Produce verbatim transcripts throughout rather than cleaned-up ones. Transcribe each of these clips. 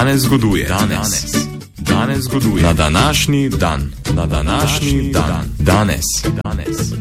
Danes zgoduje. Danes. Danes zgoduje. Na današnji dan. Na današnji dan. Danes. Danes.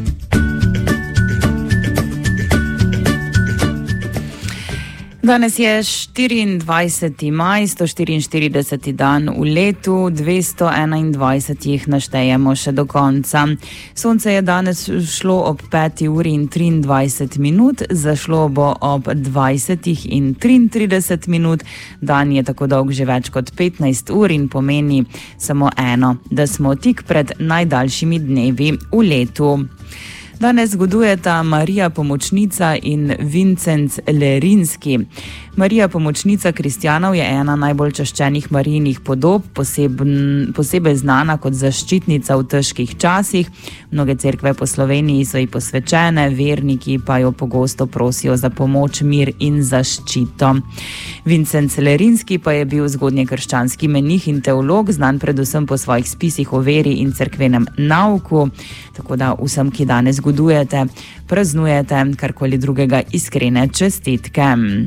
Danes je štiriindvajseti maj, sto štiriinštirideseti dan v letu, dvesto enaindvajset jih naštejemo še do konca. Sonce je danes šlo ob peti uri in triindvajset minut, zašlo bo ob dvajsetih in triintrideset minut. Dan je tako dolg že več kot petnajst ur in pomeni samo eno, da smo tik pred najdaljšimi dnevi v letu. Danes zgodujeta Marija Pomočnica in Vincenc Lerinski. Marija Pomočnica kristjanov je ena najbolj čaščenih Marijinih podob, poseben, posebej znana kot zaščitnica v težkih časih. Mnoge cerkve po Sloveniji so ji posvečene, verniki pa jo pogosto prosijo za pomoč, mir in zaščito. Vincenc Lerinski pa je bil zgodnjekrščanski menih in teolog, znan predvsem po svojih spisih o veri in cerkvenem nauku. Tako da vsem, ki danes zgodujete, praznujete, karkoli drugega, iskrene čestitke.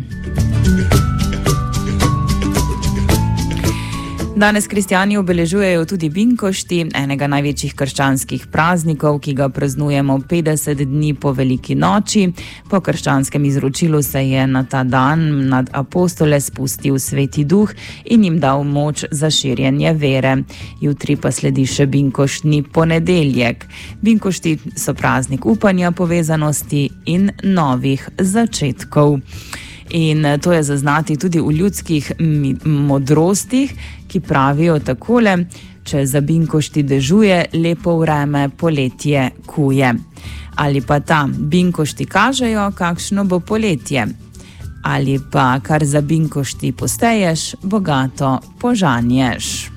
Danes kristjani obeležujejo tudi Binkošti, enega največjih krščanskih praznikov, ki ga praznujemo petdeset dni po veliki noči. Po krščanskem izročilu se je na ta dan nad apostole spustil Sveti Duh in jim dal moč za širjenje vere. Jutri pa sledi še Binkoštni ponedeljek. Binkošti so praznik upanja, povezanosti in novih začetkov. In to je zaznati tudi v ljudskih modrostih, ki pravijo takole: če za Binkošti dežuje, lepo vreme poletje kuje. Ali pa ta: Binkošti kažejo, kakšno bo poletje. Ali pa: kar za Binkošti posteješ, bogato požanješ.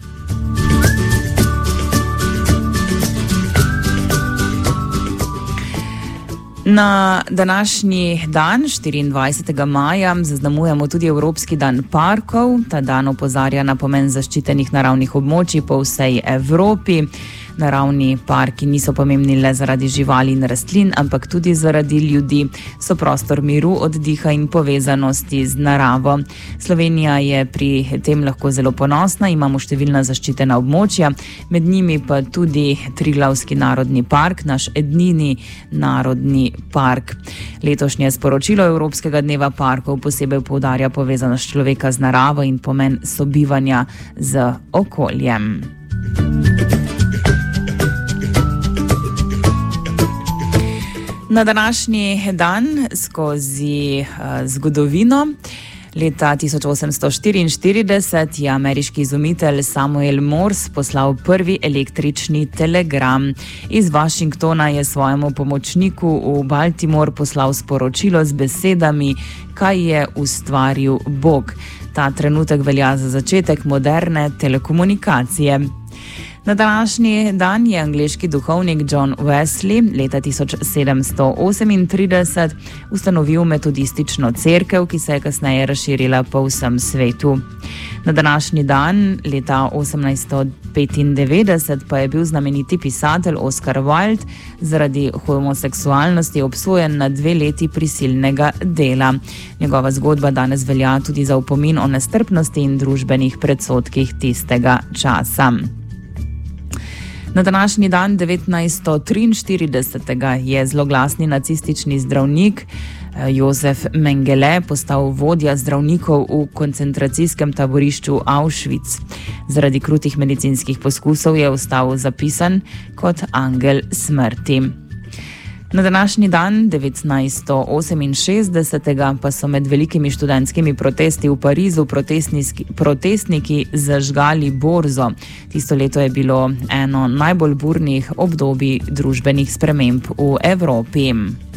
Na današnji dan, štiriindvajsetega maja, zaznamujemo tudi Evropski dan parkov. Ta dan opozarja na pomen zaščitenih naravnih območij po vsej Evropi. Naravni parki niso pomembni le zaradi živali in rastlin, ampak tudi zaradi ljudi. So prostor miru, oddiha in povezanosti z naravo. Slovenija je pri tem lahko zelo ponosna, imamo številna zaščitena območja, med njimi pa tudi Triglavski narodni park, naš edini narodni park. Letošnje sporočilo Evropskega dneva parkov posebej poudarja povezanost človeka z naravo in pomen sobivanja z okoljem. Na današnji dan skozi uh, zgodovino leta tisoč osemsto štiriinštirideset je ameriški izumitelj Samuel Morse poslal prvi električni telegram. Iz Washingtona je svojemu pomočniku v Baltimore poslal sporočilo z besedami, kaj je ustvaril Bog. Ta trenutek velja za začetek moderne telekomunikacije. Na današnji dan je angleški duhovnik John Wesley leta tisoč sedemsto osemintrideset ustanovil metodistično cerkev, ki se je kasneje razširila po vsem svetu. Na današnji dan leta osemnajststo petindevetdeset pa je bil znameniti pisatelj Oscar Wilde zaradi homoseksualnosti obsojen na dve leti prisilnega dela. Njegova zgodba danes velja tudi za opomin o nestrpnosti in družbenih predsodkih tistega časa. Na današnji dan devetnajststo triinštiridesetega je zloglasni nacistični zdravnik Josef Mengele postal vodja zdravnikov v koncentracijskem taborišču Auschwitz. Zaradi krutih medicinskih poskusov je ostal zapisan kot angel smrti. Na današnji dan, devetnajststo oseminšestdesetega, pa so med velikimi študentskimi protesti v Parizu protestniki zažgali borzo. Tisto leto je bilo eno najbolj burnih obdobij družbenih sprememb v Evropi.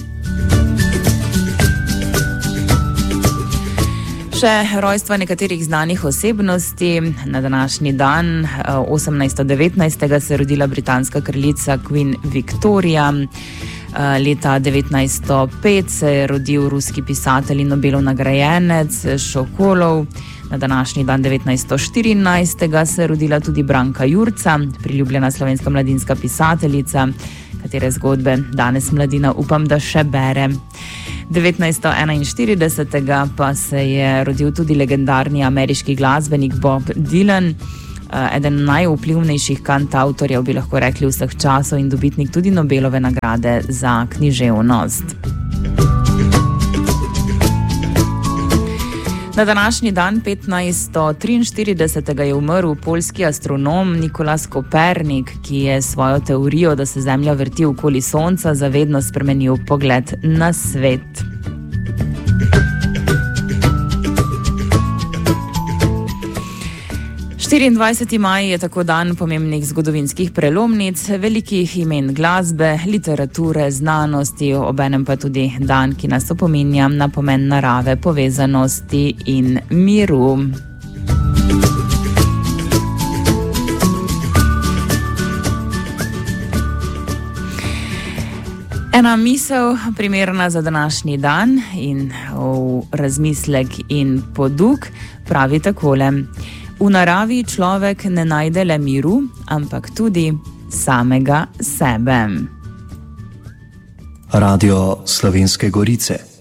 Še rojstva nekaterih znanih osebnosti. Na današnji dan, osemnajststo devetnajst, se je rodila britanska kraljica Queen Victoria. Leta devetnajststo pet se je rodil ruski pisatelj in Nobelov nagrajenec Šokolov. Na današnji dan, devetnajststo štirinajst, se je rodila tudi Branka Jurca, priljubljena slovenska mladinska pisateljica, katere zgodbe danes mladina upam, da še bere. devetnajststo enainštiridesetega pa se je rodil tudi legendarni ameriški glasbenik Bob Dylan, eden najvplivnejših kantavtorjev, bi lahko rekli, vseh časov in dobitnik tudi Nobelove nagrade za književnost. Na današnji dan petnajststo triinštiridesetega je umrl poljski astronom Nikolas Kopernik, ki je svojo teorijo, da se Zemlja vrti okoli Sonca, zavedno spremenil pogled na svet. štiriindvajseti maj je tako dan pomembnih zgodovinskih prelomnic, velikih imen glasbe, literature, znanosti, obenem pa tudi dan, ki nas opominja na pomen narave, povezanosti in miru. Ena misel, primerna za današnji dan in v razmislek in poduk, pravi takole: v naravi človek ne najde le miru, ampak tudi samega sebe. Radio Slovenske Gorice.